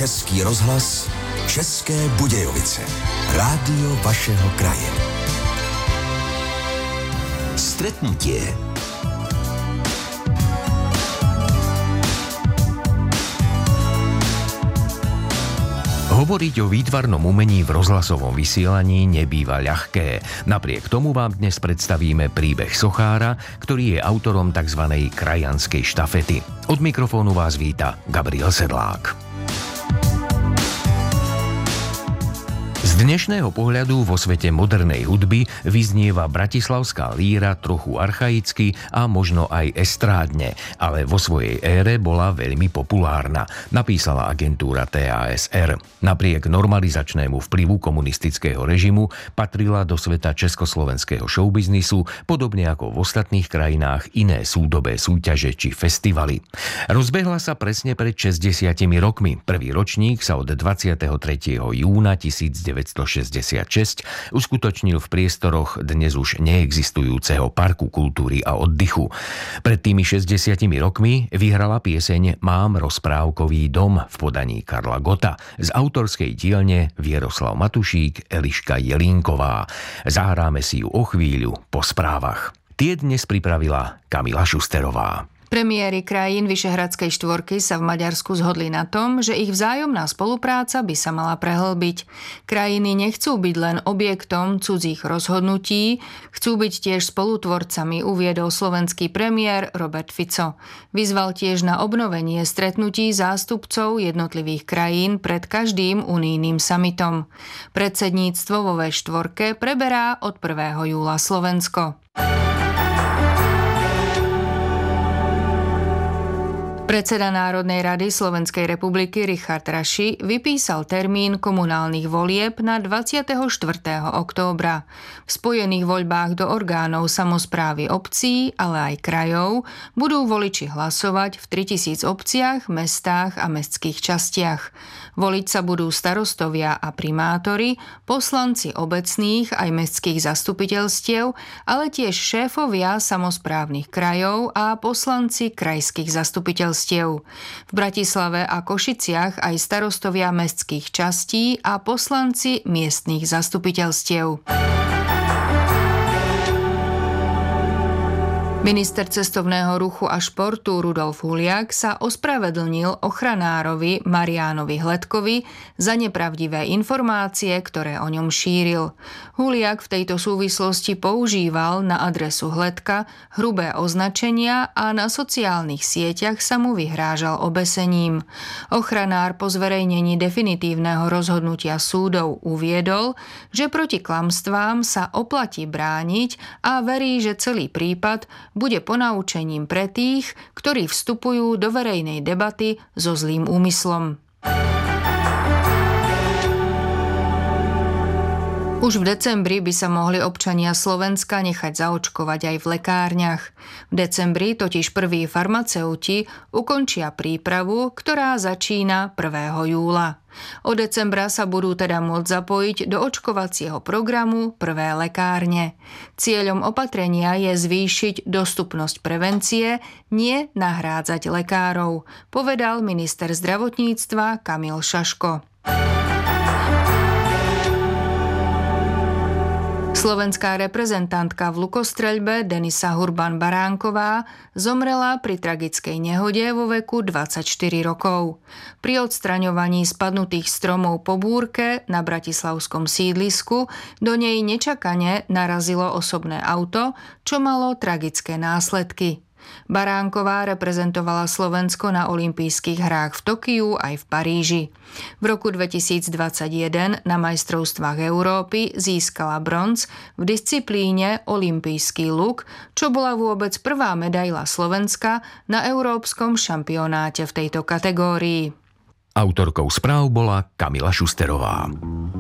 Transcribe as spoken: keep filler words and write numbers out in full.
Český rozhlas, České Budějovice. Rádio vašeho kraje. Stretnutie. Hovoriť o výtvarnom umení v rozhlasovom vysielaní nebýva ľahké. Napriek tomu vám dnes predstavíme príbeh sochára, ktorý je autorom tzv. Krajanskej štafety. Od mikrofónu vás víta Gabriel Sedlák. Z dnešného pohľadu vo svete modernej hudby vyznieva bratislavská líra trochu archaicky a možno aj estrádne, ale vo svojej ére bola veľmi populárna, napísala agentúra té á es er. Napriek normalizačnému vplyvu komunistického režimu patrila do sveta československého showbiznisu, podobne ako v ostatných krajinách iné súdobé súťaže či festivaly. Rozbehla sa presne pred šesťdesiatimi rokmi. Prvý ročník sa od dvadsiateho tretieho júna tisícdeväťstošesťdesiatšesť uskutočnil v priestoroch dnes už neexistujúceho Parku kultúry a oddychu. Pred tými šesťdesiatimi rokmi vyhrala pieseň Mám rozprávkový dom v podaní Karla Gotta z autorskej dielne Vieroslav Matušík, Eliška Jelínková. Zahráme si ju o chvíľu po správach. Tie dnes pripravila Kamila Šusterová. Premiéry krajín Vyšehradskej štvorky sa v Maďarsku zhodli na tom, že ich vzájomná spolupráca by sa mala prehlbiť. Krajiny nechcú byť len objektom cudzích rozhodnutí, chcú byť tiež spolutvorcami, uviedol slovenský premiér Robert Fico. Vyzval tiež na obnovenie stretnutí zástupcov jednotlivých krajín pred každým unijným summitom. Predsedníctvo vo vé štyri preberá od prvého júla Slovensko. Predseda Národnej rady Slovenskej republiky Richard Raši vypísal termín komunálnych volieb na dvadsiateho štvrtého októbra. V spojených voľbách do orgánov samosprávy obcí, ale aj krajov budú voliči hlasovať v tritisíc obciach, mestách a mestských častiach. Voliť sa budú starostovia a primátori, poslanci obecných aj mestských zastupiteľstiev, ale tiež šéfovia samosprávnych krajov a poslanci krajských zastupiteľstiev. V Bratislave a Košiciach aj starostovia mestských častí a poslanci miestnych zastupiteľstiev. Minister cestovného ruchu a športu Rudolf Huliak sa ospravedlnil ochranárovi Mariánovi Hledkovi za nepravdivé informácie, ktoré o ňom šíril. Huliak v tejto súvislosti používal na adresu Hledka hrubé označenia a na sociálnych sieťach sa mu vyhrážal obesením. Ochranár po zverejnení definitívneho rozhodnutia súdov uviedol, že proti klamstvám sa oplatí brániť a verí, že celý prípad bude ponaučením pre tých, ktorí vstupujú do verejnej debaty so zlým úmyslom. Už v decembri by sa mohli občania Slovenska nechať zaočkovať aj v lekárniach. V decembri totiž prví farmaceuti ukončia prípravu, ktorá začína prvého júla. Od decembra sa budú teda môcť zapojiť do očkovacieho programu prvé lekárne. Cieľom opatrenia je zvýšiť dostupnosť prevencie, nie nahrádzať lekárov, povedal minister zdravotníctva Kamil Šaško. Slovenská reprezentantka v lukostreľbe Denisa Hurban-Baránková zomrela pri tragickej nehode vo veku dvadsaťštyri rokov. Pri odstraňovaní spadnutých stromov po búrke na bratislavskom sídlisku do nej nečakane narazilo osobné auto, čo malo tragické následky. Baránková reprezentovala Slovensko na olympijských hrách v Tokiu aj v Paríži. V roku dvetisícdvadsaťjeden na majstrovstvách Európy získala bronz v disciplíne olympijský luk, čo bola vôbec prvá medaila Slovenska na európskom šampionáte v tejto kategórii. Autorkou správ bola Kamila Šusterová.